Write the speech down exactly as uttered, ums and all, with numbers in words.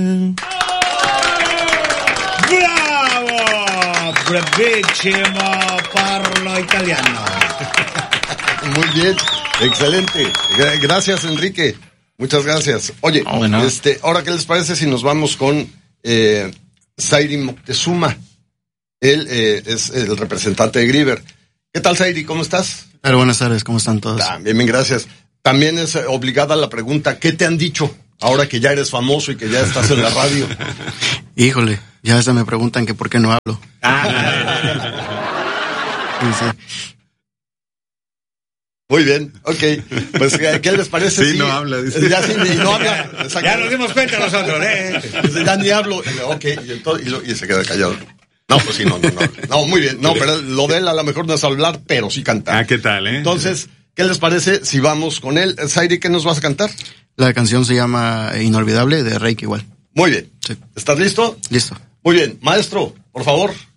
Bravo! Bravissimo, parlo italiano. Muy bien, excelente. Gracias, Enrique. Muchas gracias. Oye, oh, bueno. este, ahora, ¿qué les parece si nos vamos con eh, Zairi Moctezuma? Él eh, es el representante de Grieber. ¿Qué tal, Zairi? ¿Cómo estás? Pero buenas tardes, ¿cómo están todos? También, bien, gracias. También es obligada la pregunta, ¿qué te han dicho ahora que ya eres famoso y que ya estás en la radio? Híjole, ya hasta me preguntan que por qué no hablo. Ah. Sí, sí. Muy bien, ok. Pues, ¿qué les parece? Sí, si, no habla. Dice. Ya, sí, no habla. Ya nos dimos cuenta nosotros, ¿eh? Ya ni hablo. Ok, y, entonces, y, lo, y se queda callado. No, pues sí, no, no, no. No, muy bien. No, pero lo de él a lo mejor no es hablar, pero sí cantar. Ah, ¿qué tal, eh? Entonces, ¿qué les parece si vamos con él? Zairi, ¿qué nos vas a cantar? La canción se llama Inolvidable, de Reiki igual. Muy bien. Sí. ¿Estás listo? Listo. Muy bien. Maestro, por favor.